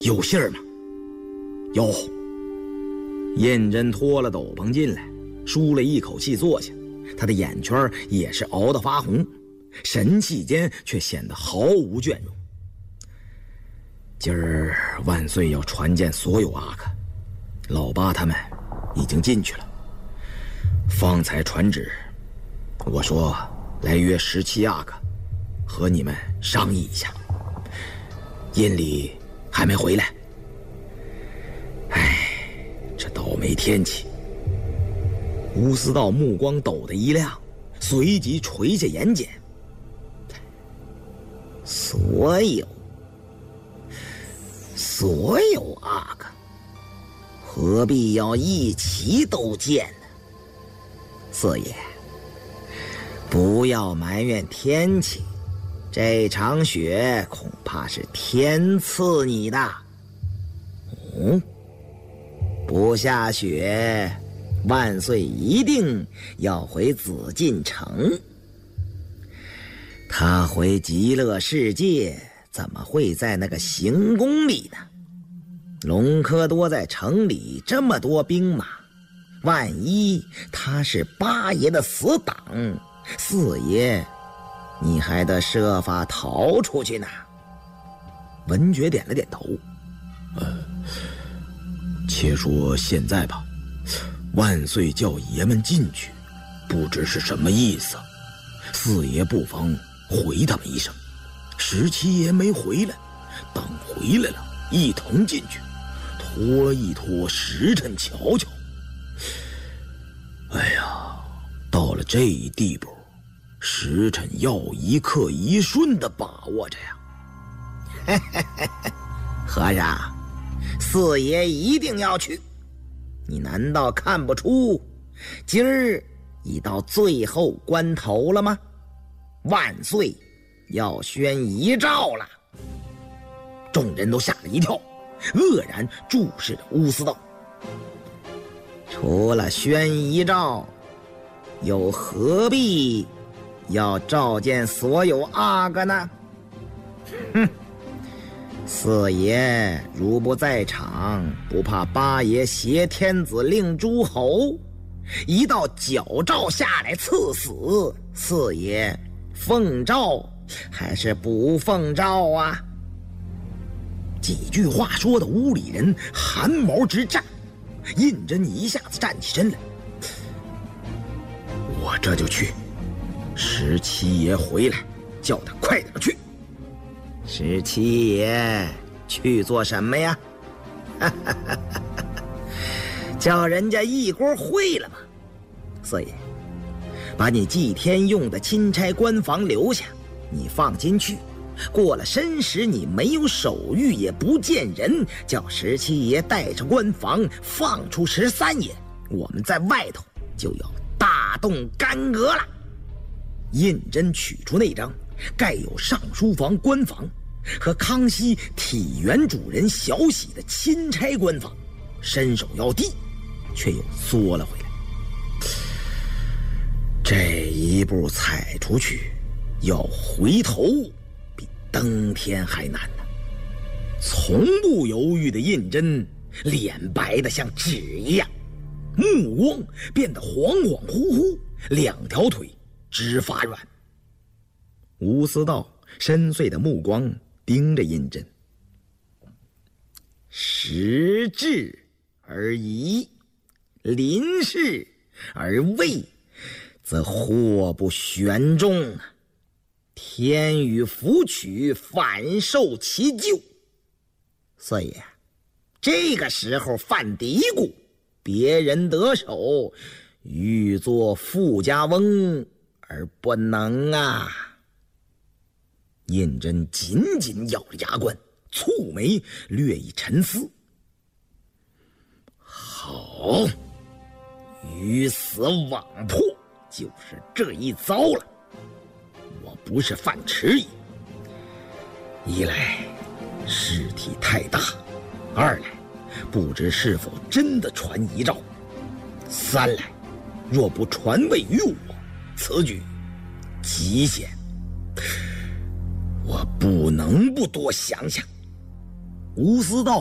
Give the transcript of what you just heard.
有信儿吗？有。胤禛脱了斗篷进来，舒了一口气坐下，他的眼圈也是熬得发红，神气间却显得毫无倦容。今儿万岁要传见所有阿哥，老八他们已经进去了。方才传旨，我说来约17阿哥，和你们商议一下。胤礼还没回来。这倒霉天气。吴思道目光陡的一亮，随即垂下眼睑。所有阿哥，何必要一起都见呢？四爷，不要埋怨天气，这场雪恐怕是天赐你的。不下雪，万岁一定要回紫禁城。他回极乐世界，怎么会在那个行宫里呢？隆科多在城里这么多兵马，万一他是八爷的死党，四爷你还得设法逃出去呢。文觉点了点头。且说现在吧，万岁叫爷们进去，不知是什么意思。四爷不妨回他们一声，17爷没回来，等回来了一同进去，拖一拖时辰瞧瞧。哎呀，到了这一地步，时辰要一刻一瞬地把握着呀。和尚，四爷一定要去，你难道看不出今儿已到最后关头了吗？万岁要宣遗诏了。众人都吓了一跳，愕然注视着乌思道。除了宣遗诏，又何必要召见所有阿哥呢？哼，四爷如不在场，不怕八爷挟天子令诸侯，一道矫诏下来赐死，四爷奉诏还是不奉诏啊？几句话说的屋里人汗毛直炸，胤禛一下子站起身来。我这就去，17爷回来，叫他快点去。17爷去做什么呀？叫人家一锅烩了吗？四爷，把你祭天用的钦差官房留下，你放进去，过了申时你没有手谕也不见人，叫17爷带着官房放出13爷，我们在外头就要大动干戈了。胤禛取出那张盖有上书房官房和康熙体原主人小喜的钦差官房，伸手要递，却又缩了回来。这一步踩出去，要回头比登天还难呢。从不犹豫的胤禛脸白得像纸一样，目光变得恍恍惚惚，两条腿直发软。吴思道深邃的目光盯着胤禛，时至而宜，临事而位，则祸不悬终啊！天与福取，反受其咎。四爷，这个时候犯嘀咕，别人得手，欲做富家翁而不能啊！胤禛紧紧咬着牙关，蹙眉略一沉思。好，鱼死网破，就是这一遭了。我不是犯迟疑，一来事体太大，二来不知是否真的传遗诏，三来若不传位于我，此举极险，我不能不多想想。 无私道